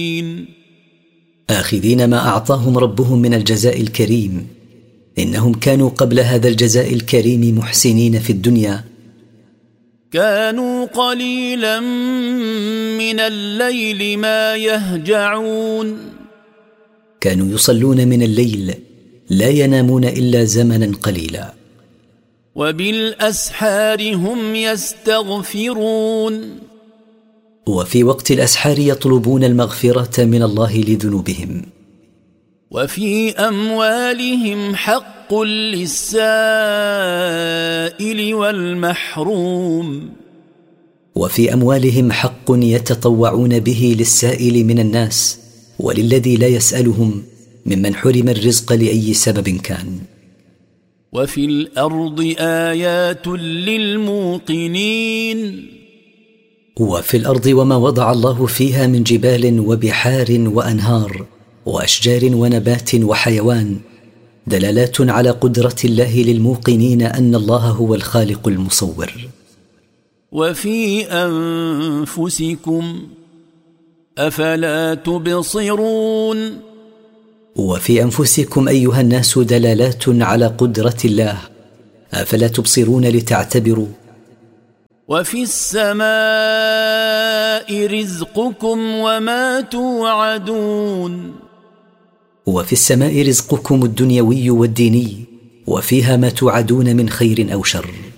آخذين ما أعطاهم ربهم من الجزاء الكريم، إنهم كانوا قبل هذا الجزاء الكريم محسنين في الدنيا. كانوا قليلا من الليل ما يهجعون. كانوا يصلون من الليل، لا ينامون إلا زمنا قليلا. وبالأسحار هم يستغفرون. وفي وقت الأسحار يطلبون المغفرة من الله لذنوبهم. وفي أموالهم حق للسائل والمحروم. وفي أموالهم حق يتطوعون به للسائل من الناس وللذي لا يسألهم ممن حرم الرزق لأي سبب كان. وفي الأرض آيات للموقنين. وفي الأرض وما وضع الله فيها من جبال وبحار وأنهار وأشجار ونبات وحيوان دلالات على قدرة الله للموقنين أن الله هو الخالق المصور. وفي أنفسكم أفلا تبصرون. وفي أنفسكم أيها الناس دلالات على قدرة الله، أفلا تبصرون لتعتبروا. وفي السماء رزقكم وما توعدون. وفي السماء رزقكم الدنيوي والديني، وفيها ما توعدون من خير أو شر.